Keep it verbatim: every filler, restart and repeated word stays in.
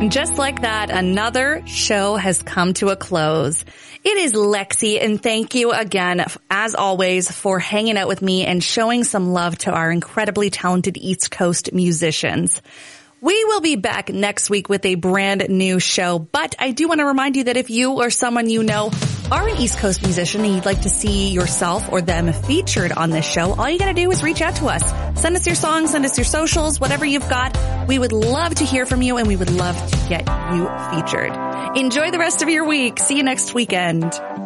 Just like that, another show has come to a close. It is Lexi, and thank you again, as always, for hanging out with me and showing some love to our incredibly talented East Coast musicians. We will be back next week with a brand new show, but I do want to remind you that if you or someone you know are an East Coast musician and you'd like to see yourself or them featured on this show, all you got to do is reach out to us. Send us your songs, send us your socials, whatever you've got. We would love to hear from you, and we would love to get you featured. Enjoy the rest of your week. See you next weekend.